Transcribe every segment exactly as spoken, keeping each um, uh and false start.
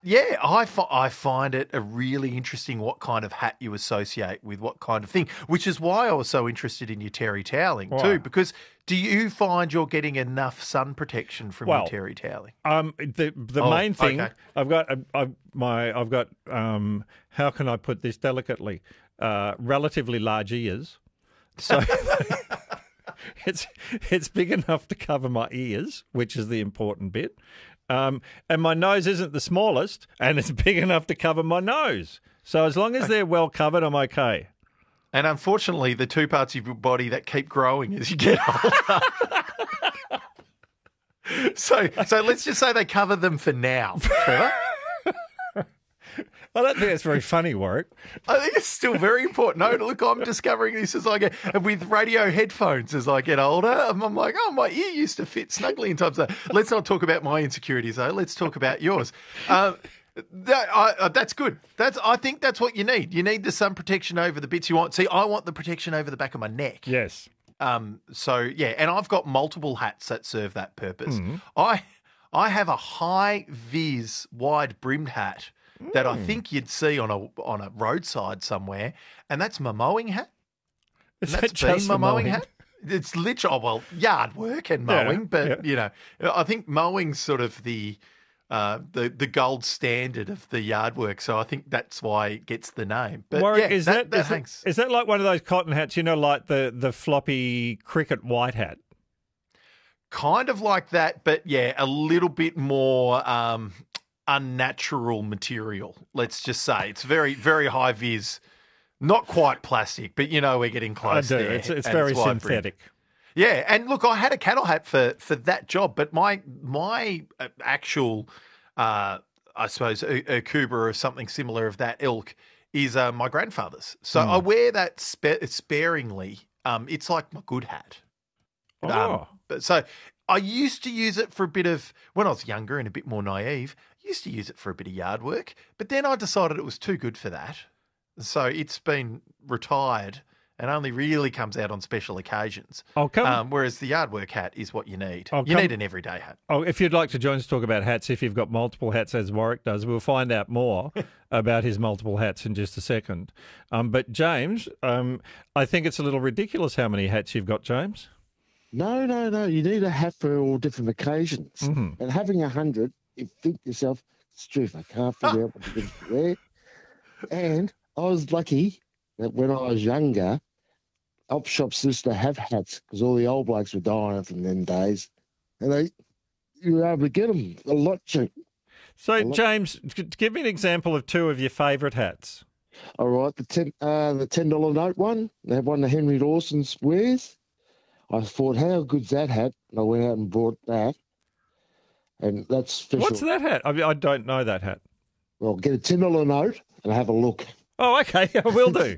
Yeah, I, fi- I find it a really interesting what kind of hat you associate with what kind of thing, which is why I was so interested in your terry toweling Why? too, because do you find you're getting enough sun protection from Well, your terry toweling? Um, the the Oh, main thing okay. I've got, uh, I've my I've got. Um, how can I put this delicately? Uh, relatively large ears, so it's it's big enough to cover my ears, which is the important bit. Um, and my nose isn't the smallest, and it's big enough to cover my nose. So as long as they're well covered, I'm okay. And unfortunately, the two parts of your body that keep growing as you get older. so, so let's just say they cover them for now, Trevor. I don't think that's very funny, Warwick. I think it's still very important. No, look, I'm discovering this as I get with radio headphones as I get older. I'm, I'm like, oh, my ear used to fit snugly in times. So let's not talk about my insecurities, though. Let's talk about yours. Um, that, I, uh, that's good. That's I think that's what you need. You need the sun protection over the bits you want. See, I want the protection over the back of my neck. Yes. Um. So yeah, and I've got multiple hats that serve that purpose. Mm. I I have a high vis wide brimmed hat that I think you'd see on a on a roadside somewhere, and that's my mowing hat. Is And that that's been just my for mowing mowing? hat. It's literally, oh, well, yard work and Yeah, mowing, but yeah. you know, I think mowing's sort of the uh, the the gold standard of the yard work. So I think that's why it gets the name. But Warwick, yeah, is that, that, that is, that, hangs. is that like one of those cotton hats, you know, like the, the floppy cricket white hat? Kind of like that, but yeah, a little bit more um, unnatural material. Let's just say it's very, very high vis, not quite plastic, but you know we're getting I close do. there. It's, it's and very wide brimmed. synthetic. Yeah, and look, I had a cattle hat for for that job, but my my uh, actual, uh, I suppose, a, a Kuba or something similar of that ilk is uh, my grandfather's. So Mm. I wear that spa- sparingly. Um, it's like my good hat. Oh. Um, but so I used to use it for a bit of when I was younger and a bit more naive. I used to use it for a bit of yard work, but then I decided it was too good for that, so it's been retired and only really comes out on special occasions. I'll come. Um, whereas the yard work hat is what you need. I'll you come- need an everyday hat. Oh, if you'd like to join us to talk about hats, if you've got multiple hats, as Warwick does, we'll find out more about his multiple hats in just a second. Um, but James, um, I think it's a little ridiculous how many hats you've got, James. No, no, no. You need a hat for all different occasions. Mhm. And having a hundred, you think to yourself, it's true, I can't figure out what to wear. And I was lucky that when I was younger, op shops used to have hats because all the old blokes were dying from them days. And they, you were able to get them a lot cheap. So, Well, James, g- give me an example of two of your favourite hats. All right, the ten, uh, the ten dollar note one. They have one that Henry Lawson's wears. I thought, how good's that hat? And I went out and bought that. And that's special. What's that hat? I, mean, I don't know that hat. Well, get a ten dollar note and have a look. Oh, okay, I will do.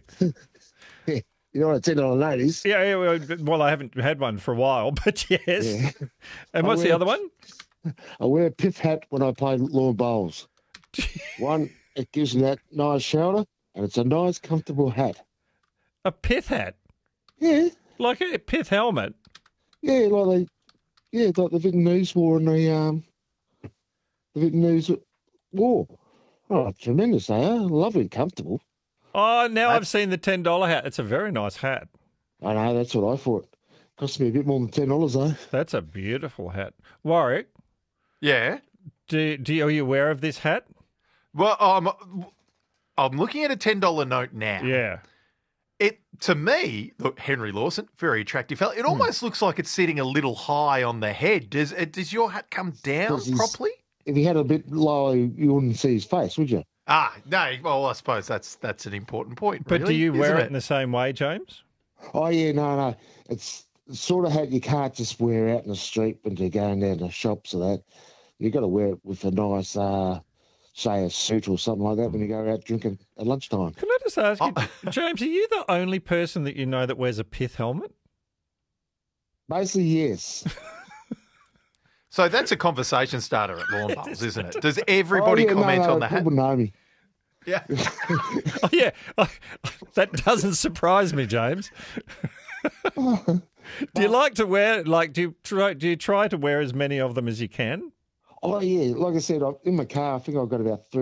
You know what a ten dollar note is? Yeah, yeah, well, well, I haven't had one for a while, but yes. Yeah. And I what's the wear- other one? I wear a pith hat when I play lawn bowls. One, it gives me that nice shoulder, and it's a nice, comfortable hat. A pith hat? Yeah, Like a pith helmet? yeah, like they, yeah, like the Vietnamese wore in the um, the Vietnamese war. Oh, tremendous! They are lovely and comfortable. Oh, now I've seen the ten dollar hat. It's a very nice hat. I know that's what I thought. Cost me a bit more than ten dollars though. That's a beautiful hat. Warwick, Yeah. do, do you, are you aware of this hat? Well, I'm I'm looking at a ten dollar note now. Yeah. It to me, look, Henry Lawson, very attractive fella. It almost looks like it's sitting a little high on the head. Does it, does your hat come down 'Cause he's- properly? If he had a bit lower, you wouldn't see his face, would you? Ah, no. Well, I suppose that's that's an important point. But do really, you wear isn't it in the same way, James? Oh yeah, no, no. It's the sort of hat you can't just wear out in the street when you're going down to shops or that. You got to wear it with a nice, uh, say, a suit or something like that when you go out drinking at lunchtime. Can I just ask you, Oh. James, are you the only person that you know that wears a pith helmet? Basically, yes. So that's a conversation starter at Lawn Bowls, isn't it? Does everybody Oh, yeah, no, comment no, on the hat? people know me. Yeah. Oh, yeah. That doesn't surprise me, James. Do you like to wear, like, do you try, do you try to wear as many of them as you can? Oh, yeah. Like I said, I'm in my car. I think I've got about three